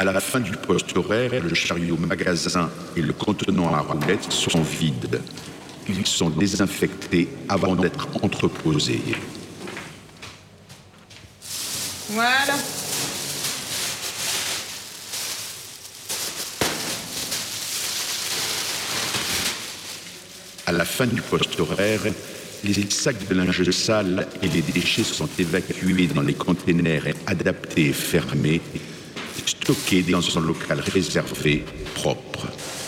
À la fin du poste horaire, le chariot magasin et le contenant à roulettes sont vides. Ils sont désinfectés avant d'être entreposés. Voilà. À la fin du poste horaire, les sacs de linge sale et les déchets sont évacués dans les containers adaptés et fermés, stockés dans un local réservé, propre.